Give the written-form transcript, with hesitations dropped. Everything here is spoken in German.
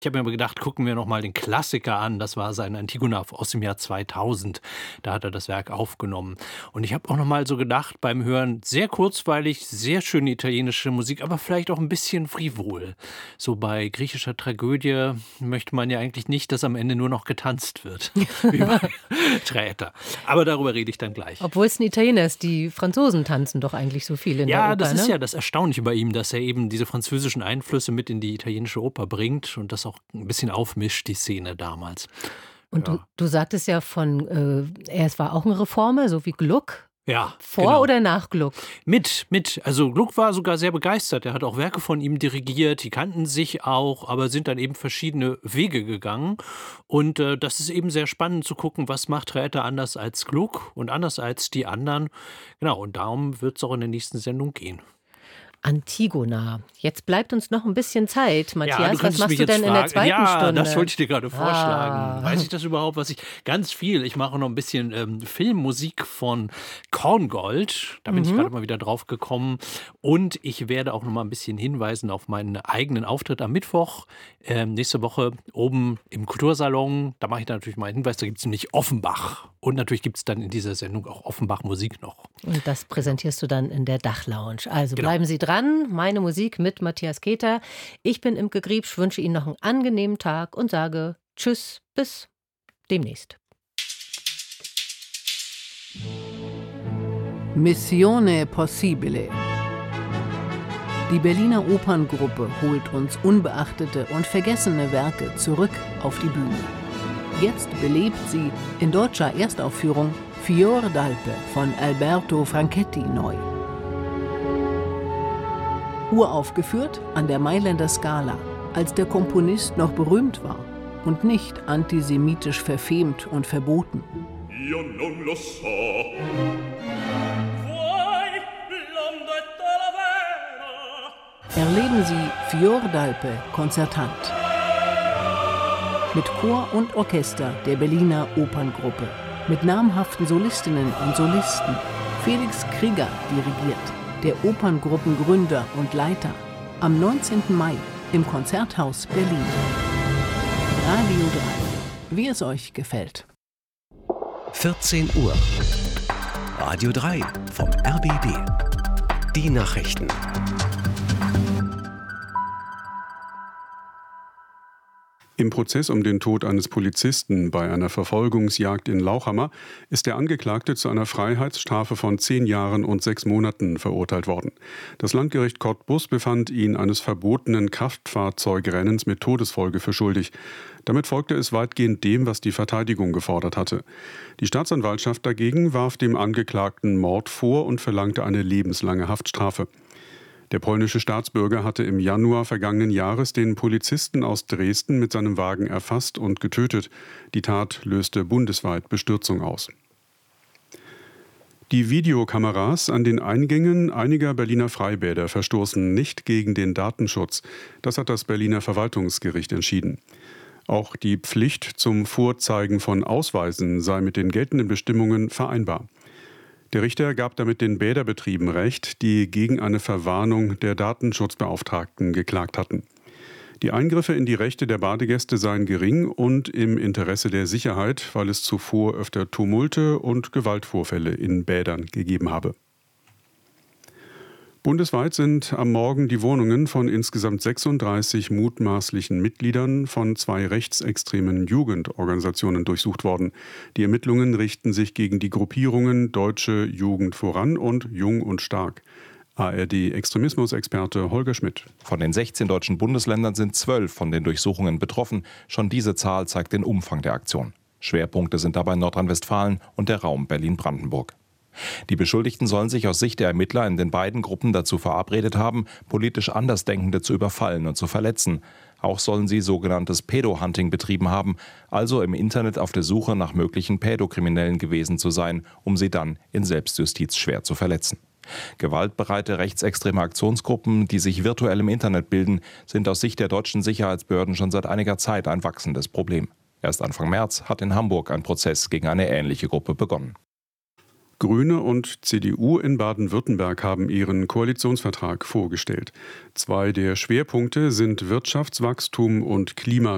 Ich habe mir aber gedacht, gucken wir noch mal den Klassiker an. Das war sein Antigona aus dem Jahr 2000. Da hat er das Werk aufgenommen. Und ich habe auch noch mal so gedacht beim Hören, sehr kurzweilig, sehr schöne italienische Musik, aber vielleicht auch ein bisschen frivol. So bei griechischer Tragödie möchte man ja eigentlich nicht, dass am Ende nur noch getanzt wird, wie bei Traita. Aber darüber rede ich dann gleich. Obwohl es ein Italiener ist, die Franzosen tanzen doch eigentlich so viel in der Oper. Ja, das ist ne? ja das Erstaunliche bei ihm, dass er eben diese französischen Einflüsse mit in die italienische Oper bringt und das auch ein bisschen aufmischt, die Szene damals. Und Ja. du sagtest ja es war auch ein Reformer, so wie Gluck. Ja, Vor genau. oder nach Gluck? Mit. Also Gluck war sogar sehr begeistert. Er hat auch Werke von ihm dirigiert, die kannten sich auch, aber sind dann eben verschiedene Wege gegangen. Und das ist eben sehr spannend zu gucken, was macht Traetta anders als Gluck und anders als die anderen. Genau, und darum wird es auch in der nächsten Sendung gehen. Antigona. Jetzt bleibt uns noch ein bisschen Zeit. Matthias, was könntest machst mich du jetzt denn in der fragen. zweiten Ja, Stunde? das wollte ich dir gerade vorschlagen. Ah. Weiß ich das überhaupt, ganz viel. Ich mache noch ein bisschen Filmmusik von Korngold. Da bin ich gerade mal wieder drauf gekommen. Und ich werde auch noch mal ein bisschen hinweisen auf meinen eigenen Auftritt am Mittwoch. Nächste Woche oben im Kultursalon. Da mache ich dann natürlich mal einen Hinweis. Da gibt es nämlich Offenbach. Und natürlich gibt es dann in dieser Sendung auch Offenbach-Musik noch. Und das präsentierst du dann in der Dachlounge. Also Genau. bleiben Sie dran. Meine Musik mit Matthias Keter. Ich bin Imke Griebsch, wünsche Ihnen noch einen angenehmen Tag und sage Tschüss, bis demnächst. Missione Possibile. Die Berliner Operngruppe holt uns unbeachtete und vergessene Werke zurück auf die Bühne. Jetzt belebt sie in deutscher Erstaufführung Fior d'Alpe von Alberto Franchetti neu. Uraufgeführt an der Mailänder Scala, als der Komponist noch berühmt war und nicht antisemitisch verfemt und verboten. Io non lo so. Erleben Sie Fior d'Alpe konzertant. Mit Chor und Orchester der Berliner Operngruppe. Mit namhaften Solistinnen und Solisten. Felix Krieger dirigiert, der Operngruppengründer und Leiter. Am 19. Mai im Konzerthaus Berlin. Radio 3, wie es euch gefällt. 14 Uhr. Radio 3 vom RBB. Die Nachrichten. Im Prozess um den Tod eines Polizisten bei einer Verfolgungsjagd in Lauchhammer ist der Angeklagte zu einer Freiheitsstrafe von 10 Jahren und 6 Monaten verurteilt worden. Das Landgericht Cottbus befand ihn eines verbotenen Kraftfahrzeugrennens mit Todesfolge für schuldig. Damit folgte es weitgehend dem, was die Verteidigung gefordert hatte. Die Staatsanwaltschaft dagegen warf dem Angeklagten Mord vor und verlangte eine lebenslange Haftstrafe. Der polnische Staatsbürger hatte im Januar vergangenen Jahres den Polizisten aus Dresden mit seinem Wagen erfasst und getötet. Die Tat löste bundesweit Bestürzung aus. Die Videokameras an den Eingängen einiger Berliner Freibäder verstoßen nicht gegen den Datenschutz. Das hat das Berliner Verwaltungsgericht entschieden. Auch die Pflicht zum Vorzeigen von Ausweisen sei mit den geltenden Bestimmungen vereinbar. Der Richter gab damit den Bäderbetrieben Recht, die gegen eine Verwarnung der Datenschutzbeauftragten geklagt hatten. Die Eingriffe in die Rechte der Badegäste seien gering und im Interesse der Sicherheit, weil es zuvor öfter Tumulte und Gewaltvorfälle in Bädern gegeben habe. Bundesweit sind am Morgen die Wohnungen von insgesamt 36 mutmaßlichen Mitgliedern von 2 rechtsextremen Jugendorganisationen durchsucht worden. Die Ermittlungen richten sich gegen die Gruppierungen Deutsche Jugend voran und Jung und Stark. ARD-Extremismusexperte Holger Schmidt. Von den 16 deutschen Bundesländern sind 12 von den Durchsuchungen betroffen. Schon diese Zahl zeigt den Umfang der Aktion. Schwerpunkte sind dabei Nordrhein-Westfalen und der Raum Berlin-Brandenburg. Die Beschuldigten sollen sich aus Sicht der Ermittler in den beiden Gruppen dazu verabredet haben, politisch Andersdenkende zu überfallen und zu verletzen. Auch sollen sie sogenanntes Pädo-Hunting betrieben haben, also im Internet auf der Suche nach möglichen Pädokriminellen gewesen zu sein, um sie dann in Selbstjustiz schwer zu verletzen. Gewaltbereite rechtsextreme Aktionsgruppen, die sich virtuell im Internet bilden, sind aus Sicht der deutschen Sicherheitsbehörden schon seit einiger Zeit ein wachsendes Problem. Erst Anfang März hat in Hamburg ein Prozess gegen eine ähnliche Gruppe begonnen. Grüne und CDU in Baden-Württemberg haben ihren Koalitionsvertrag vorgestellt. 2 der Schwerpunkte sind Wirtschaftswachstum und Klimaschutz.